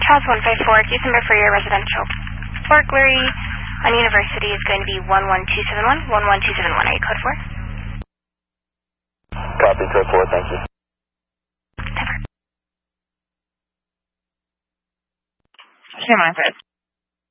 Charles 154, case number for your residential burglary on University is going to be 11271. 11271, are you code 4? Copy, code 4, thank you. Never. Sure, my friend.